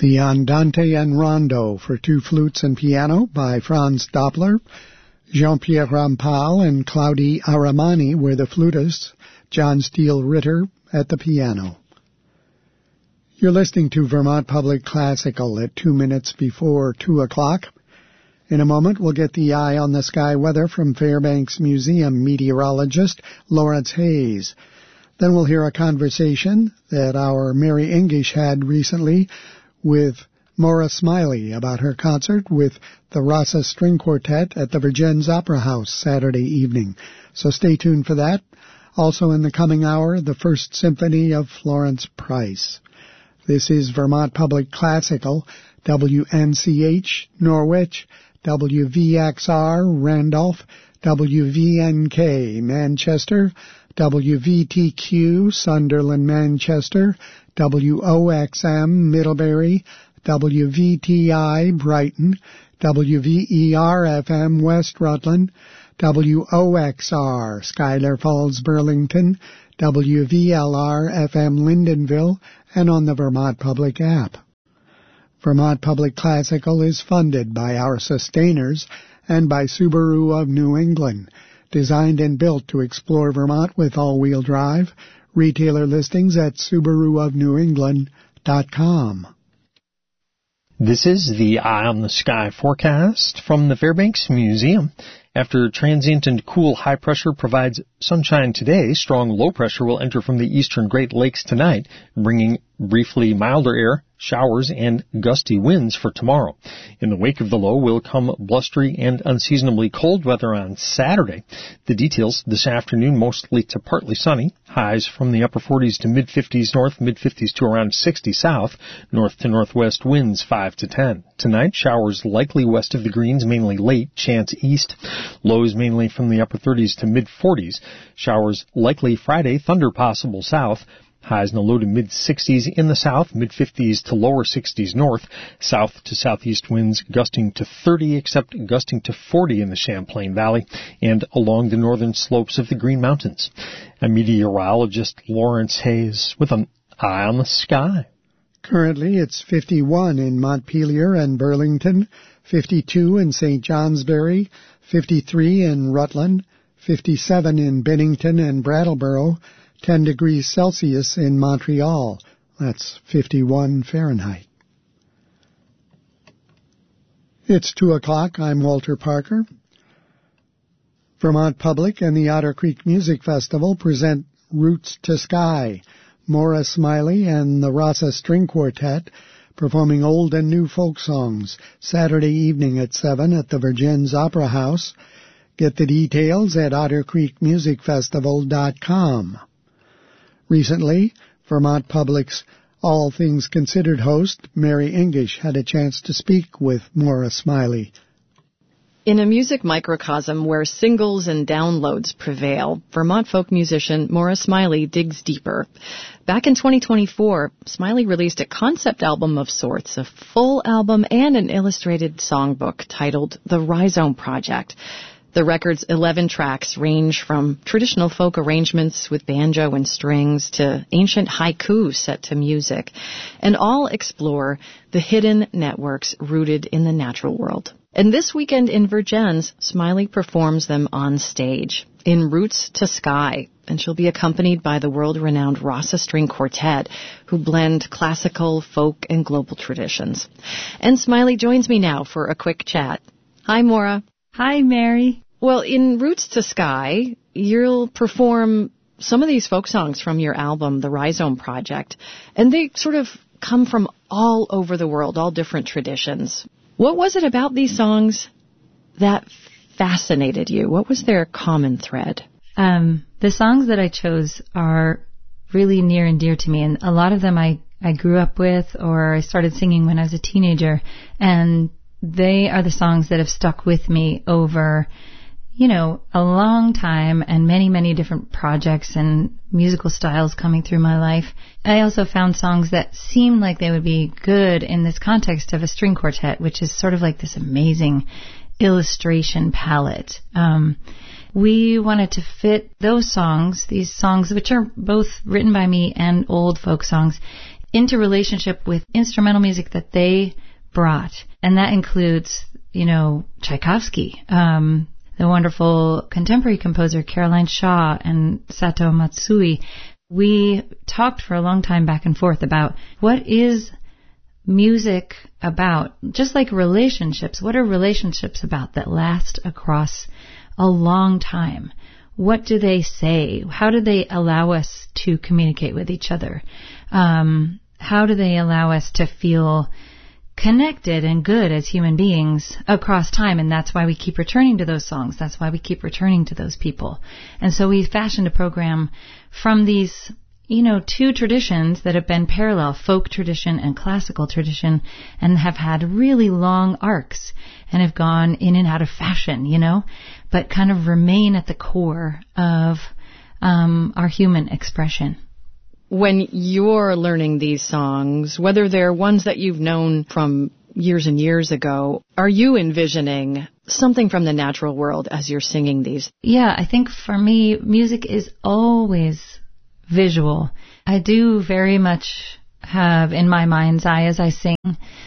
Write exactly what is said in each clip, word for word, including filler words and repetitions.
the Andante and Rondo for two flutes and piano by Franz Doppler. Jean-Pierre Rampal and Claudie Aramani were the flutists, John Steele Ritter at the piano. You're listening to Vermont Public Classical at two minutes before two o'clock. In a moment, we'll get the eye on the sky weather from Fairbanks Museum meteorologist Lawrence Hayes. Then we'll hear a conversation that our Mary English had recently with Maura Smiley about her concert with the Rasa String Quartet at the Vergennes Opera House Saturday evening. So stay tuned for that. Also in the coming hour, the First Symphony of Florence Price. This is Vermont Public Classical, W N C H, Norwich, W V X R, Randolph, W V N K, Manchester, W V T Q, Sunderland, Manchester, W O X M, Middlebury, W V T I, Brighton, W V E R F M, West Rutland, W O X R, Schuyler Falls, Burlington, W V L R F M, Lyndonville, and on the Vermont Public app. Vermont Public Classical is funded by our sustainers and by Subaru of New England, designed and built to explore Vermont with all-wheel drive. Retailer listings at Subaru of New England dot com. This is the Eye on the Sky forecast from the Fairbanks Museum. After transient and cool high pressure provides sunshine today, strong low pressure will enter from the eastern Great Lakes tonight, bringing briefly milder air, showers, and gusty winds for tomorrow. In the wake of the low will come blustery and unseasonably cold weather on Saturday. The details this afternoon mostly to partly sunny, highs from the upper forties to mid-fifties north, mid-fifties to around sixty south, north to northwest winds five to ten. Tonight, showers likely west of the Greens, mainly late, chance east. Lows mainly from the upper thirties to mid-forties. Showers likely Friday, thunder possible south. Highs in the low to mid-sixties in the south, mid-fifties to lower sixties north, south to southeast winds gusting to thirty, except gusting to forty in the Champlain Valley and along the northern slopes of the Green Mountains. A meteorologist, Lawrence Hayes, with an eye on the sky. Currently, it's fifty-one in Montpelier and Burlington, fifty-two in Saint Johnsbury, fifty-three in Rutland, fifty-seven in Bennington and Brattleboro, ten degrees Celsius in Montreal. That's fifty-one Fahrenheit. It's two o'clock. I'm Walter Parker. Vermont Public and the Otter Creek Music Festival present Roots to Sky. Maura Smiley and the Rasa String Quartet performing old and new folk songs Saturday evening at seven at the Vergennes Opera House. Get the details at otter creek music festival dot com. Recently, Vermont Public's All Things Considered host, Mary English, had a chance to speak with Maura Smiley. In a music microcosm where singles and downloads prevail, Vermont folk musician Maura Smiley digs deeper. Back in twenty twenty-four, Smiley released a concept album of sorts, a full album and an illustrated songbook titled The Rhizome Project. The record's eleven tracks range from traditional folk arrangements with banjo and strings to ancient haiku set to music, and all explore the hidden networks rooted in the natural world. And this weekend in Vergennes, Smiley performs them on stage in Roots to Sky, and she'll be accompanied by the world-renowned Rasa String Quartet, who blend classical, folk, and global traditions. And Smiley joins me now for a quick chat. Hi, Maura. Hi, Mary. Well, in Roots to Sky, you'll perform some of these folk songs from your album, The Rhizome Project, and they sort of come from all over the world, all different traditions. What was it about these songs that fascinated you? What was their common thread? Um, the songs that I chose are really near and dear to me, and a lot of them I, I grew up with or I started singing when I was a teenager, and they are the songs that have stuck with me over, you know, a long time and many, many different projects and musical styles coming through my life. I also found songs that seemed like they would be good in this context of a string quartet, which is sort of like this amazing illustration palette. Um, we wanted to fit those songs, these songs which are both written by me and old folk songs, into relationship with instrumental music that they brought. And that includes, you know, Tchaikovsky, um, the wonderful contemporary composer Caroline Shaw and Sato Matsui. We talked for a long time back and forth about what is music about, just like relationships. What are relationships about that last across a long time? What do they say? How do they allow us to communicate with each other? Um, how do they allow us to feel connected and good as human beings across time? And that's why we keep returning to those songs. That's why we keep returning to those people. And so we fashioned a program from these, you know, two traditions that have been parallel, folk tradition and classical tradition, and have had really long arcs and have gone in and out of fashion, you know, but kind of remain at the core of um, our human expression. When you're learning these songs, whether they're ones that you've known from years and years ago, are you envisioning something from the natural world as you're singing these? Yeah, I think for me, music is always visual. I do very much have in my mind's eye as I sing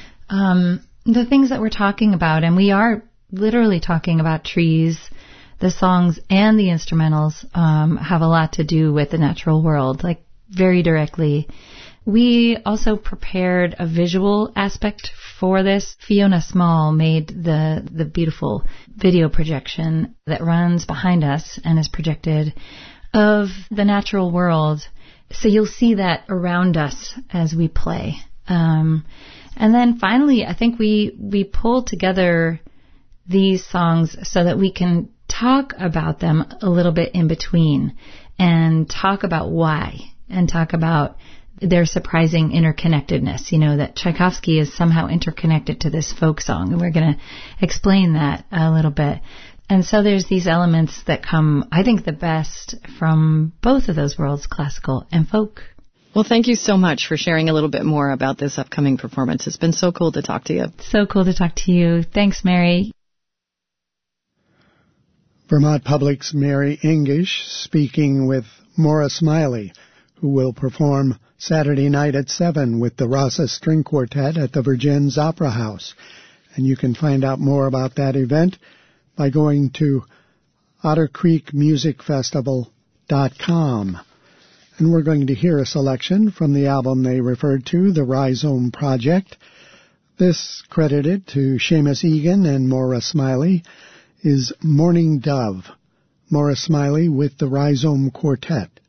um, the things that we're talking about, and we are literally talking about trees. The songs and the instrumentals um, have a lot to do with the natural world, like very directly. We also prepared a visual aspect for this. Fiona Small made the the beautiful video projection that runs behind us and is projected of the natural world. So you'll see that around us as we play. Um, and then finally, I think we, we pulled together these songs so that we can talk about them a little bit in between and talk about why and talk about their surprising interconnectedness, you know, that Tchaikovsky is somehow interconnected to this folk song. And we're going to explain that a little bit. And so there's these elements that come, I think, the best from both of those worlds, classical and folk. Well, thank you so much for sharing a little bit more about this upcoming performance. It's been so cool to talk to you. So cool to talk to you. Thanks, Mary. Vermont Public's Mary English speaking with Maura Smiley, who will perform Saturday night at seven with the Rasa String Quartet at the Vergennes Opera House. And you can find out more about that event by going to otter creek music festival dot com. And we're going to hear a selection from the album they referred to, The Rhizome Project. This, credited to Seamus Egan and Maura Smiley, is Morning Dove. Maura Smiley with the Rhizome Quartet.